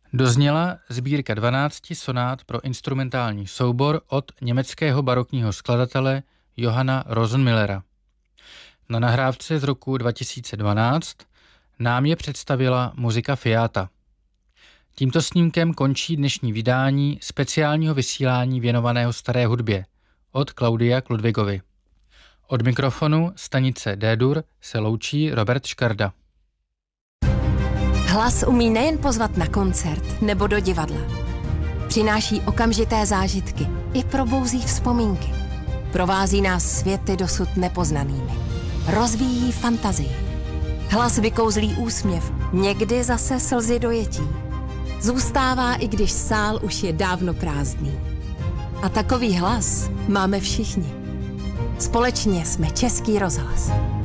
Dozněla sbírka 12 sonát pro instrumentální soubor od německého barokního skladatele Johanna Rosenmüllera. Na nahrávce z roku 2012 nám je představila muzika Fiata. Tímto snímkem končí dnešní vydání speciálního vysílání věnovaného staré hudbě od Klaudia k Ludwigovi. Od mikrofonu stanice D-Dur se loučí Robert Škarda. Hlas umí nejen pozvat na koncert nebo do divadla. Přináší okamžité zážitky i probouzí vzpomínky. Provází nás světy dosud nepoznanými. Rozvíjí fantazii. Hlas vykouzlí úsměv, někdy zase slzy dojetí. Zůstává, i když sál už je dávno prázdný. A takový hlas máme všichni. Společně jsme Český rozhlas.